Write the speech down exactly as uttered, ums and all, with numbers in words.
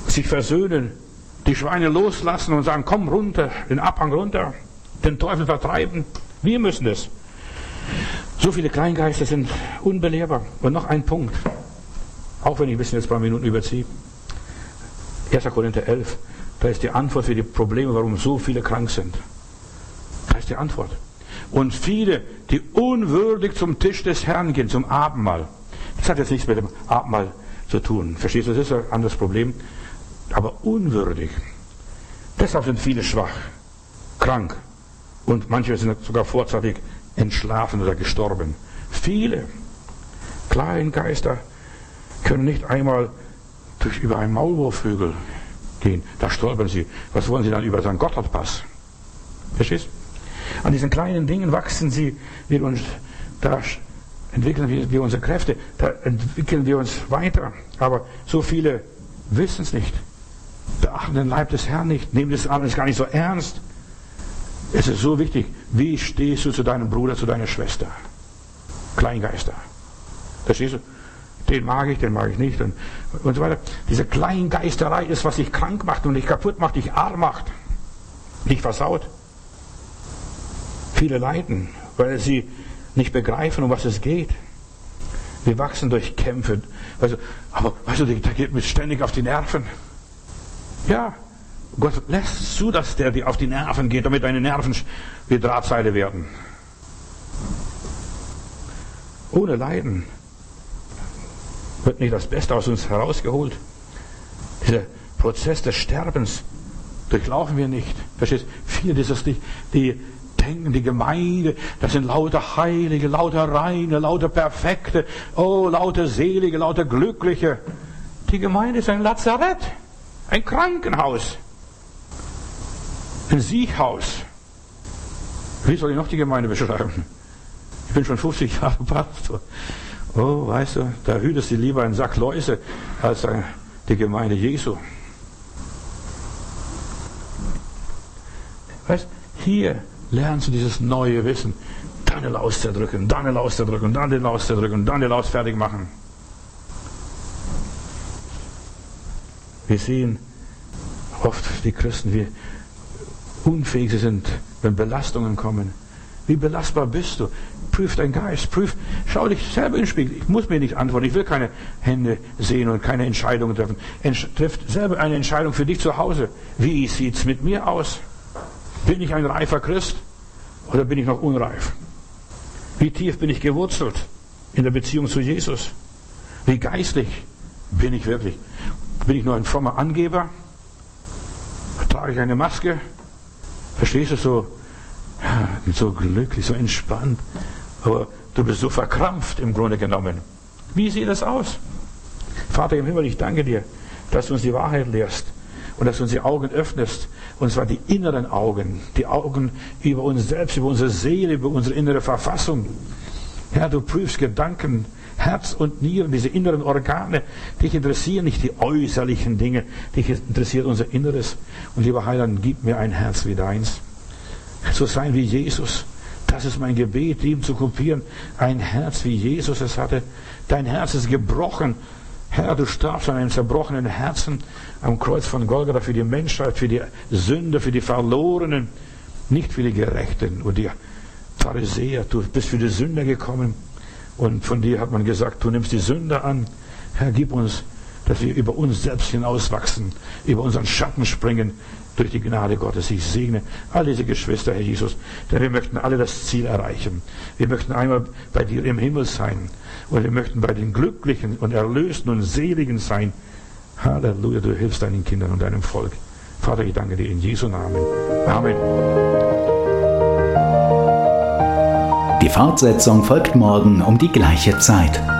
sich versöhnen, die Schweine loslassen und sagen, komm runter, den Abhang runter, den Teufel vertreiben. Wir müssen es. So viele Kleingeister sind unbelehrbar. Und noch ein Punkt, auch wenn ich ein bisschen jetzt ein paar Minuten überziehe. erster Korinther elf, da ist die Antwort für die Probleme, warum so viele krank sind. Da ist die Antwort. Und viele, die unwürdig zum Tisch des Herrn gehen, zum Abendmahl. Das hat jetzt nichts mit dem Abendmahl zu tun. Verstehst du, das ist ein anderes Problem. Aber unwürdig. Deshalb sind viele schwach, krank. Und manche sind sogar vorzeitig entschlafen oder gestorben. Viele Kleingeister können nicht einmal durch, über einen Maulwurfhügel gehen. Da stolpern sie. Was wollen sie dann über Sankt Gotthardpass? Verstehst du? An diesen kleinen Dingen wachsen sie, wir uns, da entwickeln wir, wir unsere Kräfte, da entwickeln wir uns weiter. Aber so viele wissen es nicht, beachten den Leib des Herrn nicht, nehmen das alles gar nicht so ernst. Es ist so wichtig, wie stehst du zu deinem Bruder, zu deiner Schwester? Kleingeister. Verstehst du? Den mag ich, den mag ich nicht und, und so weiter. Diese Kleingeisterei ist, was dich krank macht und dich kaputt macht, dich arm macht, dich versaut. Viele leiden, weil sie nicht begreifen, um was es geht. Wir wachsen durch Kämpfe. Also, aber weißt du, der geht mir ständig auf die Nerven. Ja, Gott lässt zu, dass der dir auf die Nerven geht, damit deine Nerven wie Drahtseile werden. Ohne Leiden wird nicht das Beste aus uns herausgeholt. Dieser Prozess des Sterbens durchlaufen wir nicht. Verstehst? Viele dieses die, die denken, die Gemeinde, das sind lauter Heilige, lauter Reine, lauter Perfekte, oh, lauter Selige, lauter Glückliche. Die Gemeinde ist ein Lazarett, ein Krankenhaus, ein Siechhaus. Wie soll ich noch die Gemeinde beschreiben? Ich bin schon fünfzig Jahre Pastor. Oh, weißt du, da hütest du lieber einen Sack Läuse als die Gemeinde Jesu. Weißt, hier lernst du dieses neue Wissen. Dann eine Laus zerdrücken, dann eine Laus zerdrücken, dann eine Laus zerdrücken, dann eine Laus fertig machen. Wir sehen oft die Christen, wie unfähig sie sind, wenn Belastungen kommen. Wie belastbar bist du? Prüf deinen Geist, prüf, schau dich selber in den Spiegel. Ich muss mir nicht antworten, ich will keine Hände sehen und keine Entscheidungen treffen. Entsch- Triff selber eine Entscheidung für dich zu Hause. Wie sieht es mit mir aus? Bin ich ein reifer Christ oder bin ich noch unreif? Wie tief bin ich gewurzelt in der Beziehung zu Jesus? Wie geistlich bin ich wirklich? Bin ich nur ein frommer Angeber? Trage ich eine Maske? Verstehst du, so, so glücklich, so entspannt, aber du bist so verkrampft im Grunde genommen. Wie sieht das aus? Vater im Himmel, ich danke dir, dass du uns die Wahrheit lehrst und dass du uns die Augen öffnest, und zwar die inneren Augen, die Augen über uns selbst, über unsere Seele, über unsere innere Verfassung. Herr, du prüfst Gedanken, Herz und Nieren, diese inneren Organe. Dich interessieren nicht die äußerlichen Dinge, dich interessiert unser Inneres. Und lieber Heiland, gib mir ein Herz wie deins. So sein wie Jesus. Das ist mein Gebet, ihm zu kopieren. Ein Herz wie Jesus es hatte. Dein Herz ist gebrochen. Herr, du starbst an einem zerbrochenen Herzen am Kreuz von Golgatha für die Menschheit, für die Sünder, für die Verlorenen, nicht für die Gerechten und die Pharisäer. Du bist für die Sünder gekommen und von dir hat man gesagt, du nimmst die Sünder an. Herr, gib uns, dass wir über uns selbst hinauswachsen, über unseren Schatten springen durch die Gnade Gottes. Ich segne all diese Geschwister, Herr Jesus, denn wir möchten alle das Ziel erreichen. Wir möchten einmal bei dir im Himmel sein und wir möchten bei den Glücklichen und Erlösten und Seligen sein. Halleluja, du hilfst deinen Kindern und deinem Volk. Vater, ich danke dir in Jesu Namen. Amen. Die Fortsetzung folgt morgen um die gleiche Zeit.